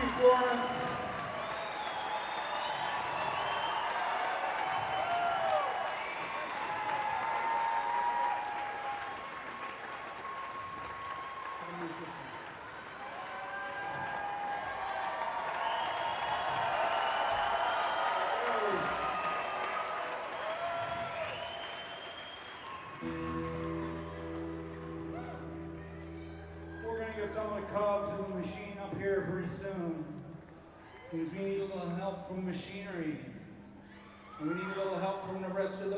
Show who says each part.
Speaker 1: you, Florence. We're going to get some of the cogs in the machine up here pretty soon. Because we need a little help from machinery. And we need a little help from the rest of the